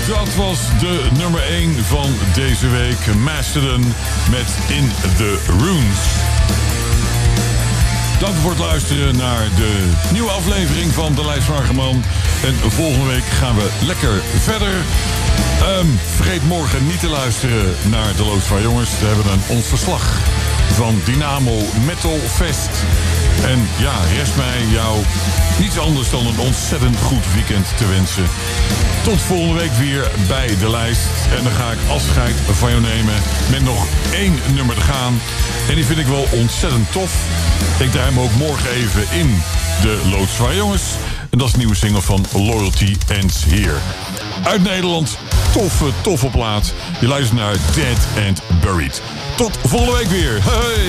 Dat was de nummer 1 van deze week. Mastodon met In The Runes. Dank voor het luisteren naar de nieuwe aflevering van De Lijst van Argeman. En volgende week gaan we lekker verder. Vergeet morgen niet te luisteren naar De Loods van Jongens. We hebben ons verslag van Dynamo Metal Fest. En ja, rest mij jou niets anders dan een ontzettend goed weekend te wensen. Tot volgende week weer bij De Lijst. En dan ga ik afscheid van jou nemen met nog 1 nummer te gaan. En die vind ik wel ontzettend tof. Ik draai hem ook morgen even in De Loods van Jongens. En dat is een nieuwe single van Loyalty Ends Here. Uit Nederland, toffe plaat. Je luistert naar Dead and Buried. Tot volgende week weer. Hey!